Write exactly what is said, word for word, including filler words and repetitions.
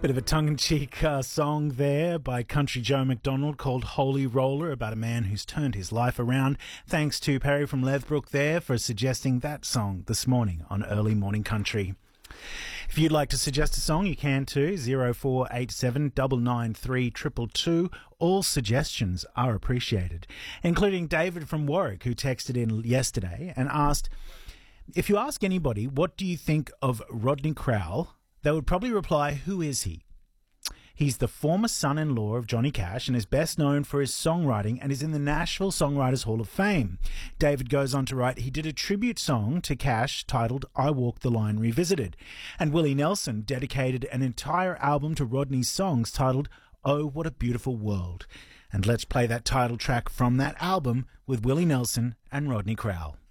Bit of a tongue-in-cheek uh, song there by Country Joe McDonald called Holy Roller, about a man who's turned his life around. Thanks to Perry from Lethbrook there for suggesting that song this morning on Early Morning Country. If you'd like to suggest a song, you can too. zero four eight seven nine nine three two two two. All suggestions are appreciated, including David from Warwick, who texted in yesterday and asked, if you ask anybody, what do you think of Rodney Crowell, they would probably reply, who is he? He's the former son-in-law of Johnny Cash and is best known for his songwriting and is in the Nashville Songwriters Hall of Fame. David goes on to write, he did a tribute song to Cash titled I Walk the Line Revisited. And Willie Nelson dedicated an entire album to Rodney's songs titled Oh, What a Beautiful World. And let's play that title track from that album with Willie Nelson and Rodney Crowell.